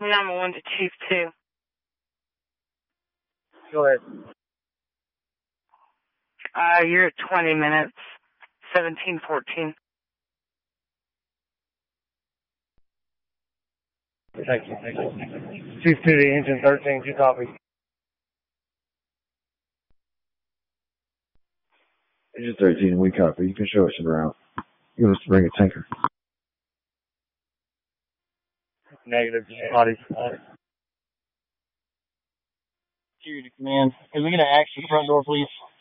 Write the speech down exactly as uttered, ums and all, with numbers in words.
Number one to Chief two. Go ahead. Uh, you're at twenty minutes, seventeen fourteen. Thank you, thank you. Chief two to engine thirteen, you copy. Engine thirteen, we copy. You can show us around. You want us to bring a tanker? Negative, body. Security command. Can we get an action front door, please?